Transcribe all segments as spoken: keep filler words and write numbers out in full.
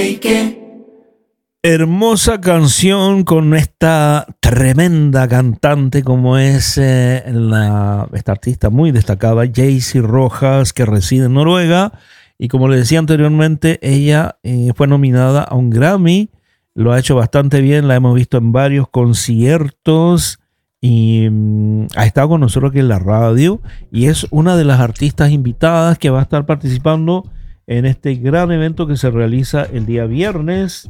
Paique. Hermosa canción con esta tremenda cantante como es eh, la, esta artista muy destacada, Jaycee Rojas, que reside en Noruega. Y como les decía anteriormente, ella eh, fue nominada a un Grammy. Lo ha hecho bastante bien, la hemos visto en varios conciertos y mm, ha estado con nosotros aquí en la radio. Y es una de las artistas invitadas que va a estar participando en este gran evento que se realiza el día viernes.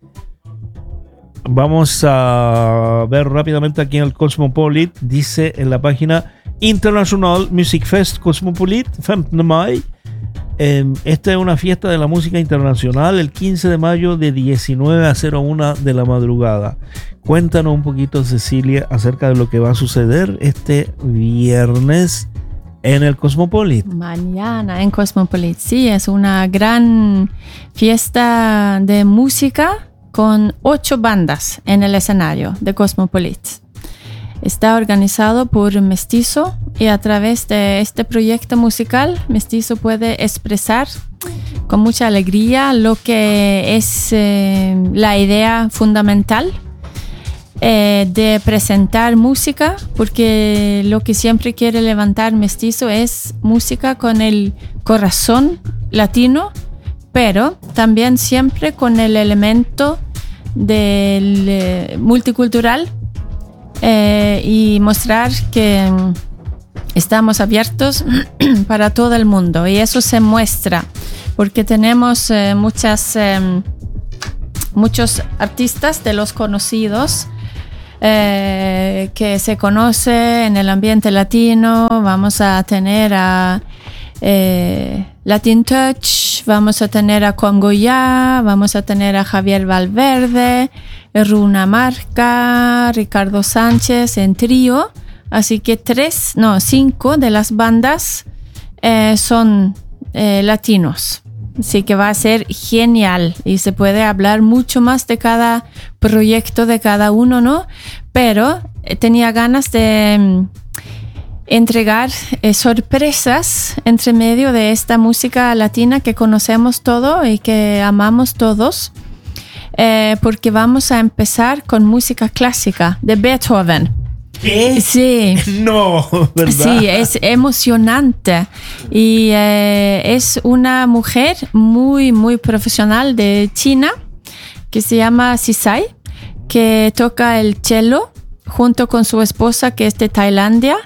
Vamos a ver rápidamente aquí en el Cosmopolit. Dice en la página International Music Fest Cosmopolit, femte maj. Eh, esta es una fiesta de la música internacional el quince de mayo de diecinueve a cero una de la madrugada. Cuéntanos un poquito, Cecilia, acerca de lo que va a suceder este viernes en el Cosmopolit. Mañana en Cosmopolit, sí, es una gran fiesta de música con ocho bandas en el escenario de Cosmopolit. Está organizado por Mestizo y a través de este proyecto musical, Mestizo puede expresar con mucha alegría lo que es eh, la idea fundamental eh, de presentar música, porque lo que siempre quiere levantar Mestizo es música con el corazón latino, pero también siempre con el elemento del eh, multicultural eh, y mostrar que um, estamos abiertos para todo el mundo, y eso se muestra porque tenemos eh, muchas eh, muchos artistas de los conocidos eh, que se conoce en el ambiente latino. Vamos a tener a eh, Latin Touch, vamos a tener a Congoya, vamos a tener a Javier Valverde, Runa Marca, Ricardo Sánchez en trío. Así que tres, no, cinco de las bandas eh, son eh, latinos. Así que va a ser genial y se puede hablar mucho más de cada proyecto de cada uno, ¿no? Pero eh, tenía ganas de mm, entregar eh, sorpresas entre medio de esta música latina que conocemos todo y que amamos todos, eh, porque vamos a empezar con música clásica de Beethoven. ¿Qué? Sí. No, ¿verdad? Sí, es emocionante. Y eh, es una mujer muy, muy profesional de China que se llama Sisai, que toca el cello junto con su esposa, que es de Tailandia.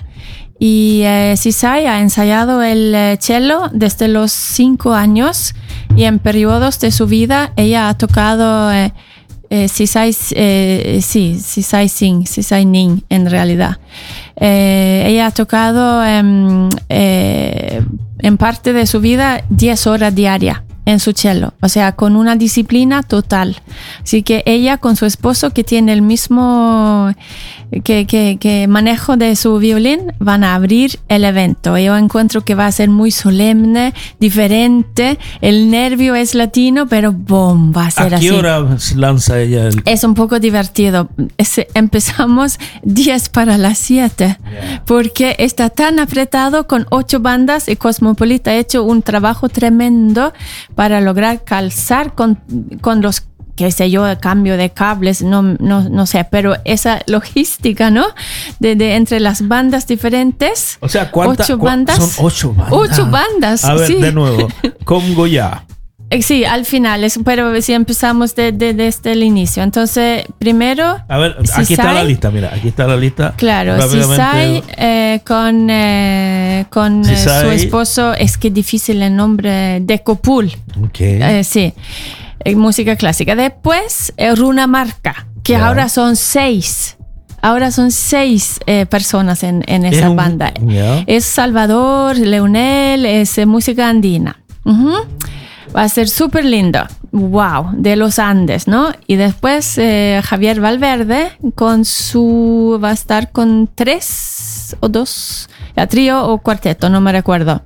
Y eh, Sisai ha ensayado el eh, cello desde los cinco años, y en periodos de su vida ella ha tocado eh, Eh, Sisai, eh, sí, Sisai Sing, Sisai Ning en realidad. Eh, ella ha tocado eh, eh, en parte de su vida diez horas diarias en su cello, o sea, con una disciplina total. Así que ella con su esposo, que tiene el mismo que, que, que manejo de su violín, van a abrir el evento. Yo encuentro que va a ser muy solemne, diferente. El nervio es latino, pero boom, va a ser así. ¿A qué hora lanza ella? El... Es un poco divertido. Es, empezamos diez para las siete, yeah. Porque está tan apretado con ocho bandas, y Cosmopolit ha hecho un trabajo tremendo para lograr calzar con, con los, qué sé yo, cambio de cables, no, no, no sé, pero esa logística, ¿no? De, de entre las bandas diferentes. O sea, ¿cuántas bandas? Son ocho bandas. Ocho bandas, A ver, sí. De nuevo, Congoya. Sí, al final, es, pero si empezamos de, de, desde el inicio. Entonces, primero... A ver, aquí Sisai, está la lista, mira, aquí está la lista. Claro, Sisai eh, con, eh, con Sisai. su esposo, es que difícil el nombre, Decopul. Ok. Eh, sí, eh, música clásica. Después, eh, Runa Marca, que yeah. ahora son seis. Ahora son seis eh, personas en, en esa es un, banda. Yeah. Es Salvador, Leonel, es eh, música andina. Uh-huh. Va a ser súper lindo. Wow, de los Andes, ¿no? Y después eh, Javier Valverde con su... va a estar con tres o dos, ya, trío o cuarteto, no me recuerdo.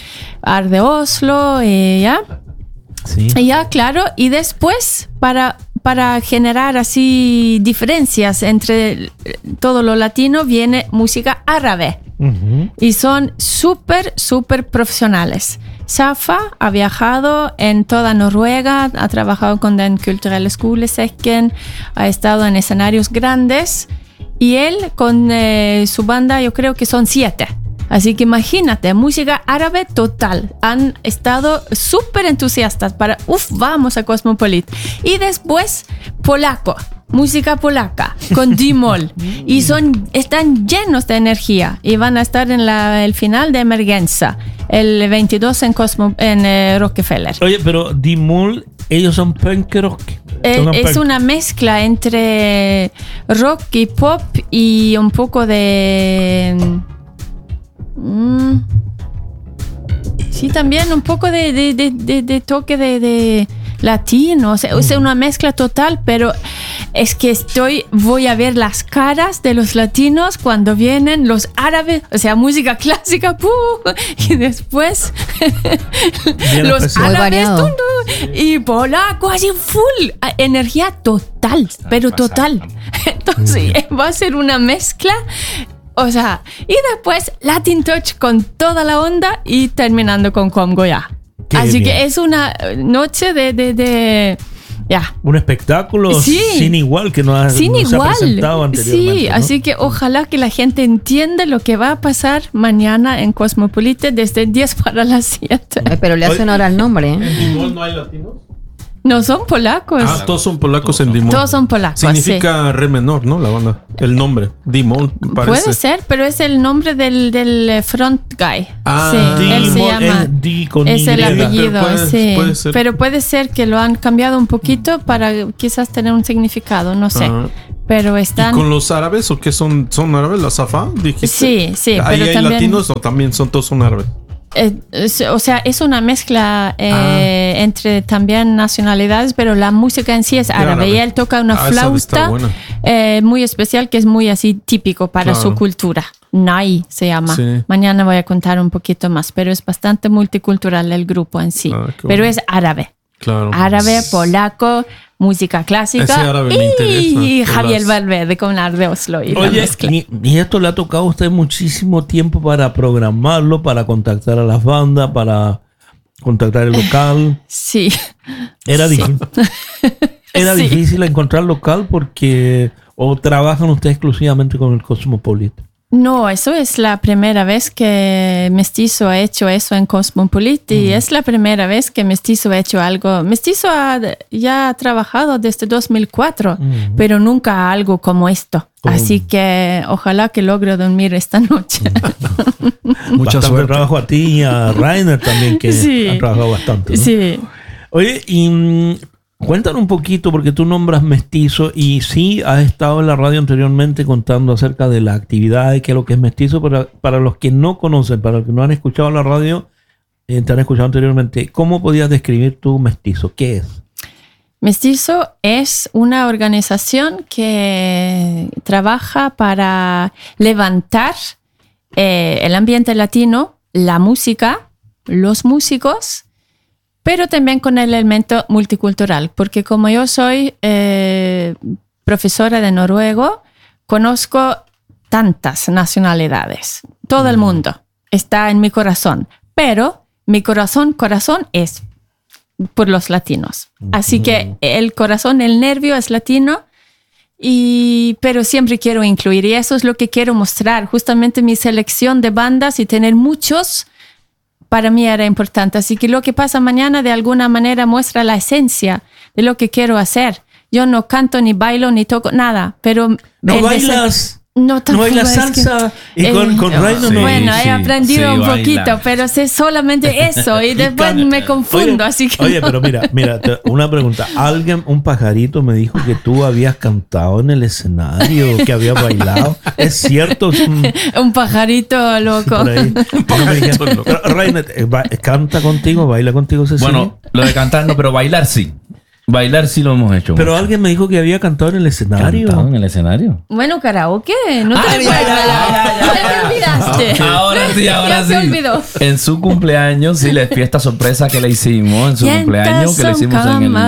Ar de Oslo, y ya. Sí. Y ya, claro. Y después, para, para generar así diferencias entre todo lo latino, viene música árabe. Uh-huh. Y son súper, súper profesionales. Safa ha viajado en toda Noruega, ha trabajado con Den Kulturelle Skolesekken, ha estado en escenarios grandes y él con eh, su banda yo creo que son siete. Así que imagínate, música árabe total. Han estado súper entusiastas para, uff, vamos a Cosmopolit. Y después, polaco, música polaca, con D-Moll. Y son, están llenos de energía. Y van a estar en la, el final de Emergencia, el veintidós en, Cosmo, en eh, Rockefeller. Oye, pero D-Moll, ellos son punk rock. Eh, es punk. Una mezcla entre rock y pop y un poco de... Mm. Sí, también un poco de, de, de, de, de toque de, de latino, o sea, mm. es una mezcla total, pero es que estoy, voy a ver las caras de los latinos cuando vienen los árabes, o sea, música clásica, ¡puh! Y después los árabes tum, tum, y polaco, así full, energía total, Está pero pasando. total. Entonces mm. va a ser una mezcla. O sea, y después Latin Touch con toda la onda y terminando con Congo ya. Qué Así bien. Que es una noche de... de, de ya. Un espectáculo sí. sin igual que no, ha, sin no igual. se ha presentado anteriormente. Sí, ¿no? Así que ojalá que la gente entienda lo que va a pasar mañana en Cosmopolite desde diez para las siete. Ay, pero le hace honor al nombre. ¿eh? ¿En D-Moll no hay latinos? No, son polacos. Ah, todos son polacos todos en D-Moll. Todos son polacos. Significa sí. re menor, ¿no? La banda. El nombre. D-Moll, parece. Puede ser, pero es el nombre del, del front guy. Ah, sí, D-Moll, él se llama. Es, D con es el apellido, pero puede, sí. Puede ser. Pero puede ser que lo han cambiado un poquito para quizás tener un significado, no sé. Ah. Pero están... ¿Y con los árabes o qué son? ¿Son árabes? ¿La Safa? ¿Dijiste? Sí, sí. ¿Ahí pero hay también... latinos o también son todos son árabes? Eh, es, o sea, es una mezcla eh, ah. entre también nacionalidades, pero la música en sí es árabe. árabe. Y él toca una ah, flauta eh, muy especial que es muy así típico para claro. su cultura. Nai se llama. Sí. Mañana voy a contar un poquito más, pero es bastante multicultural el grupo en sí. Ah, pero bueno. es árabe. Claro. Árabe, polaco, música clásica. Ese árabe me interesa. Y Javier Valverde con Art de Oslo. Y Oye, y, y esto le ha tocado a usted muchísimo tiempo para programarlo, para contactar a las bandas, para contactar el local. Sí. Era, sí. Difícil, era sí. difícil encontrar local porque o trabajan ustedes exclusivamente con el Cosmopolitan. No, eso es la primera vez que Mestizo ha hecho eso en Cosmopolit y mm. es la primera vez que Mestizo ha hecho algo. Mestizo ha, ya ha trabajado desde dos mil cuatro, mm. pero nunca algo como esto. Oh. Así que ojalá que logre dormir esta noche. Mucha suerte. Trabajo a ti y a Rainer también, que sí. han trabajado bastante, ¿no? Sí. Oye, y... Cuéntanos un poquito, porque tú nombras Mestizo y sí has estado en la radio anteriormente contando acerca de la actividad y qué es lo que es Mestizo, pero para los que no conocen, para los que no han escuchado la radio, eh, te han escuchado anteriormente, ¿cómo podías describir tu Mestizo? ¿Qué es? Mestizo es una organización que trabaja para levantar eh, el ambiente latino, la música, los músicos, pero también con el elemento multicultural, porque como yo soy eh, profesora de noruego, conozco tantas nacionalidades. Todo mm. el mundo está en mi corazón, pero mi corazón, corazón es por los latinos. Mm. Así que el corazón, el nervio es latino, y, pero siempre quiero incluir, y eso es lo que quiero mostrar. Justamente mi selección de bandas y tener muchos para mí era importante. Así que lo que pasa mañana de alguna manera muestra la esencia de lo que quiero hacer. Yo no canto, ni bailo, ni toco, nada. Pero ¿No bailas? No, no bailas salsa. Que, y eh, con, con no, Rainer sí, no. Bueno, sí, he aprendido sí, un poquito, baila. Pero sé solamente eso. Y después y me confundo. Oye, así que oye no. pero mira, mira, te, una pregunta. Alguien, un pajarito me dijo que tú habías cantado en el escenario, que habías bailado. ¿Es cierto? Es un, un pajarito loco. Sí, un pajarito loco. Rainer, ¿canta contigo? ¿Baila contigo, Cecilia? Bueno, lo de cantar no, pero bailar sí. Bailar sí lo hemos hecho. Pero mucho. Alguien me dijo que había cantado en el escenario. ¿Cantado en el escenario? Bueno, karaoke. No te, ah, ya, ya, ya, ya, ya te olvidaste. Ahora sí, ahora ya sí. se olvidó. En su cumpleaños, sí, la fiesta sorpresa que le hicimos. En su cumpleaños, que le hicimos en el...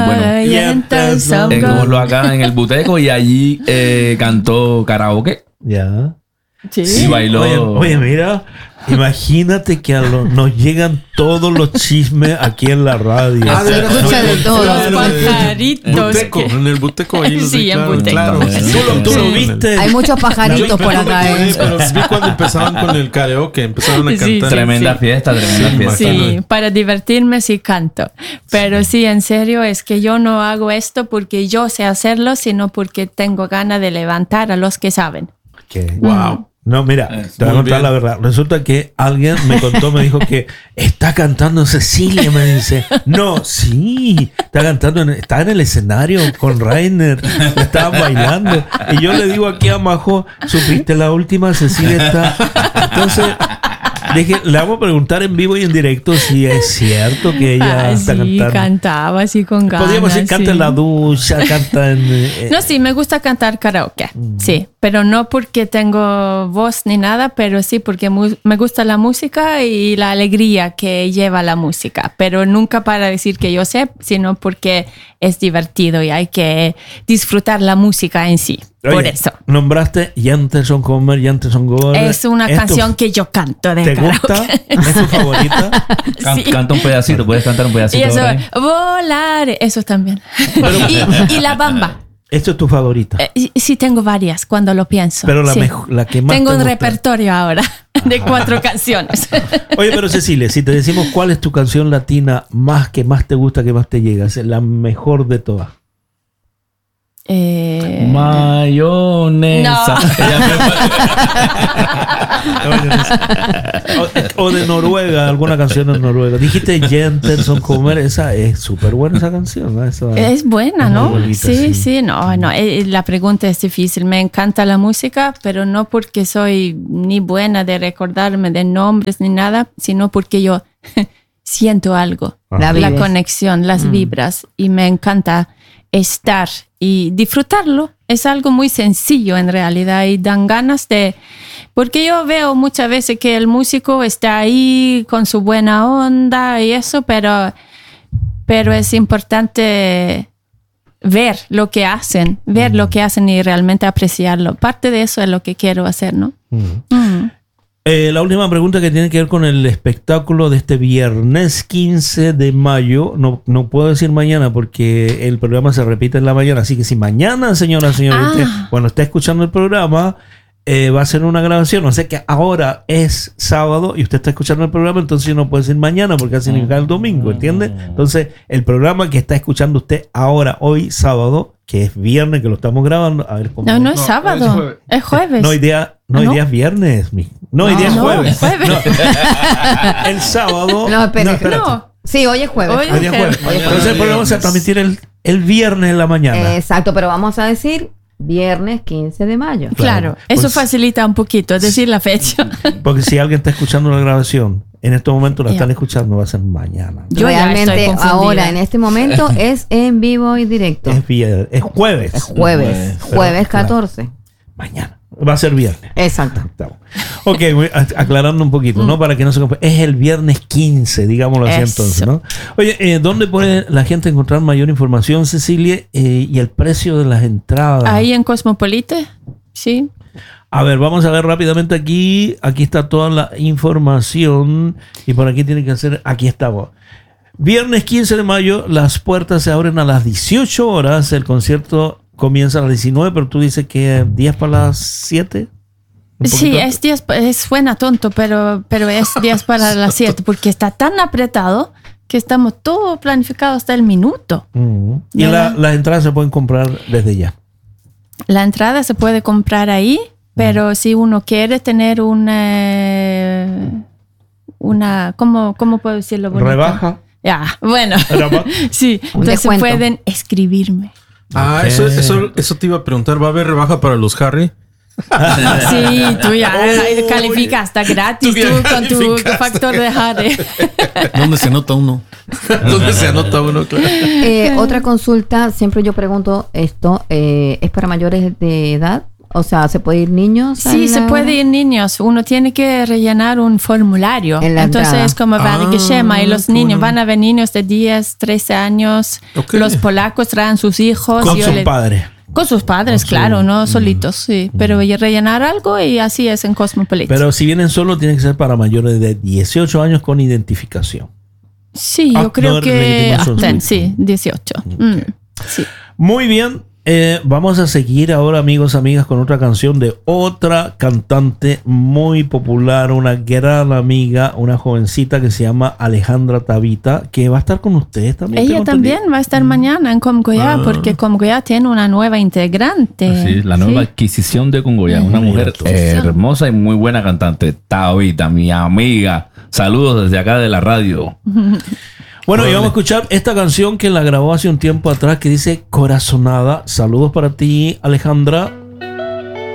Bueno, en, acá en el Buteco y allí eh, cantó karaoke. Ya. Sí. Sí, bailó. Oye, oye, mira, imagínate que a lo- nos llegan todos los chismes aquí en la radio. Ah, de verdad. Escucha de todo. Los pajaritos. Buteco, que- en el buteco ahí. Sí, en claro, Buteco. claro. ¿Tú lo, tú lo viste? Hay muchos pajaritos por acá, Sí, ¿eh? pero vi cuando empezaban con el karaoke, empezaron a Sí, cantar. Tremenda sí. fiesta, tremenda Sí, fiesta. Sí, Imagino. para divertirme sí canto. Pero sí, en serio, es que yo no hago esto porque yo sé hacerlo, sino porque tengo ganas de levantar a los que saben. ¿Qué? Wow. No, mira, Eso, te voy a muy contar bien. la verdad. Resulta que alguien me contó, me dijo que está cantando Cecilia, me dice. No, sí, está cantando, en- está en el escenario con Rainer, estaban bailando. Y yo le digo aquí a Majo, ¿supiste la última? Cecilia está. Entonces, dije, le vamos a preguntar en vivo y en directo si es cierto que ella Ah, está sí, cantando. cantaba así con ganas. Podríamos decir, canta sí. en la ducha, canta en. eh, No, sí, me gusta cantar karaoke, sí, pero no porque tengo voz ni nada, pero sí porque mu- me gusta la música y la alegría que lleva la música, pero nunca para decir que yo sé, sino porque es divertido y hay que disfrutar la música en sí, por Oye, eso. Nombraste Jenterson Comer, Jenterson Gore. Es una ¿Es tu- canción que yo canto de ¿Te karaoke. gusta? ¿Es tu favorita? Can- Sí. Canta un pedacito, puedes cantar un Y pedacito. eso, ahora ahí? volar, eso también. y, y la bamba. Esto es tu favorita. Eh, y- sí, tengo varias cuando lo pienso. Pero la, sí. mejor, la que más Tengo te un gusta. repertorio ahora de cuatro canciones. Oye, pero Cecilia, si te decimos cuál es tu canción latina más que más te gusta, que más te llega, es la mejor de todas. Eh, Mayonesa. O, o de Noruega, alguna canción de Noruega. Dijiste Jenterson Comer, esa es súper buena esa canción, ¿no? Esa- es buena, es ¿no? muy bonita, sí, sí. sí, no, no. eh, La pregunta es difícil. Me encanta la música, pero no porque soy ni buena de recordarme de nombres ni nada, sino porque yo siento algo. La La vives. conexión, las vibras. Y me encanta estar y disfrutarlo. Es algo muy sencillo en realidad y dan ganas de... Porque yo veo muchas veces que el músico está ahí con su buena onda y eso, pero, pero es importante ver lo que hacen, ver lo que hacen y realmente apreciarlo. Parte de eso es lo que quiero hacer, ¿no? Mm. Eh, la última pregunta que tiene que ver con el espectáculo de este viernes quince de mayo. No, no puedo decir mañana porque el programa se repite en la mañana. Así que si mañana, señora, señora, Ah. usted, cuando está escuchando el programa, eh, va a ser una grabación. O sea que ahora es sábado y usted está escuchando el programa, entonces no puede decir mañana porque va a significar el domingo, ¿entiende? Entonces, el programa que está escuchando usted ahora, hoy sábado, que es viernes, que lo estamos grabando, a ver cómo... No, no es No, sábado, es jueves. es jueves. No, hoy día, no, hoy ¿No? día es viernes. mi- No, hoy No, día es no, jueves. jueves. No. El sábado. No, espere. espérate. No. Sí, hoy es jueves. Hoy Hoy día es jueves. Hoy es Entonces el programa se va a transmitir el, el viernes en la mañana. Exacto, pero vamos a decir viernes quince de mayo. Claro, Claro. eso Pues- facilita un poquito, es decir la fecha. Porque si alguien está escuchando la grabación, en estos momentos la Ya. están escuchando, va a ser mañana. Yo ya estoy Realmente confundida. ahora, en este momento, es en vivo y directo. Es, vier- es jueves. Es jueves, Jueves. jueves Claro. catorce. Mañana. Va a ser viernes. Exacto. Estamos. Ok, voy a- aclarando un poquito, ¿no? Para que no se confunda. Es el viernes quince, digámoslo así Mm. Eso. entonces, ¿no? Oye, eh, ¿dónde puede la gente encontrar mayor información, Cecilia? Eh, y el precio de las entradas. Ahí en Cosmopolite, sí. A ver, vamos a ver rápidamente aquí. Aquí está toda la información. Y por aquí tiene que hacer. Aquí estamos. Viernes quince de mayo, las puertas se abren a las dieciocho horas. El concierto comienza a las diecinueve, pero tú dices que diez para las siete. Un Sí, poquito es diez, es suena tonto, pero, pero es diez para las siete, porque está tan apretado que estamos todo planificado hasta el minuto. Mm. Y la- ¿Verdad? las entradas se pueden comprar desde ya. La entrada se puede comprar ahí, pero si uno quiere tener una, una ¿cómo, cómo puedo decirlo? bonito? Rebaja. Ya, bueno. Rebaja. Sí, Un entonces descuento. pueden escribirme. Ah, Ok. eso, eso, eso te iba a preguntar. ¿Va a haber rebaja para los Harry? Sí, tú ya Uy. calificas, está gratis Tú ya tú con tu calificaste. factor de Harry. ¿Dónde se anota uno? ¿Dónde se anota uno? Claro. Eh, otra consulta, siempre yo pregunto esto, eh, ¿es para mayores de edad? O sea, ¿se puede ir niños? a Sí, se la- puede ir niños. Uno tiene que rellenar un formulario. En la Entonces entrada. es como van Ah, que llama y los qué niños bueno. van a ver niños de diez, trece años. Ok. Los polacos traen sus hijos. Con Yo sus le- padres. Con sus padres, Con su- claro, no solitos, sí. Pero rellenar algo y así es en Cosmopolitan. Pero si vienen solo, tiene que ser para mayores de dieciocho años con identificación. Sí, Ah, yo creo no, que legitimación, hasta, sí. sí, dieciocho. Mm, sí. Muy bien. Eh, vamos a seguir ahora, amigos, amigas, con otra canción de otra cantante muy popular, una gran amiga, una jovencita que se llama Alejandra Tabita, que va a estar con ustedes también. Ella tengo también entendido. va a estar mañana en Comgoya Ah. porque Comgoya tiene una nueva integrante. Sí, la nueva Sí. adquisición de Congoya. Una Mira mujer tú. hermosa y muy buena cantante. Tabita, mi amiga. Saludos desde acá de la radio. Bueno, y vamos a escuchar esta canción que la grabó hace un tiempo atrás que dice Corazonada. Saludos para ti, Alejandra.